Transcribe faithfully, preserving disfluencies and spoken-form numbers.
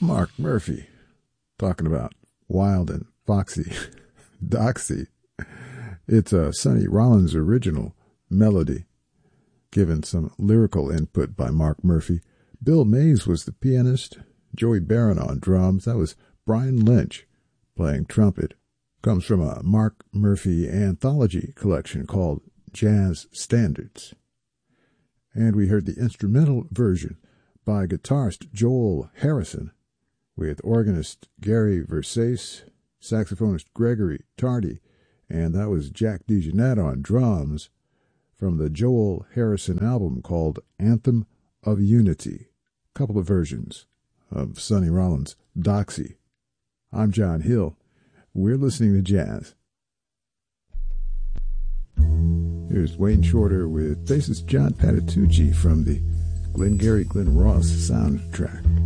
Mark Murphy talking about Wild and Foxy. Doxy. It's a Sonny Rollins original melody, given some lyrical input by Mark Murphy. Bill Mays was the pianist, Joey Barron on drums. That was Brian Lynch playing trumpet. Comes from a Mark Murphy anthology collection called Jazz Standards. And we heard the instrumental version by guitarist Joel Harrison with organist Gary Versace, saxophonist Gregory Tardy, and that was Jack DeJohnette on drums from the Joel Harrison album called Anthem of Unity. A couple of versions of Sonny Rollins' Doxy. I'm John Hill. We're listening to jazz. Here's Wayne Shorter with bassist John Patitucci from the Glengarry Glen Ross soundtrack.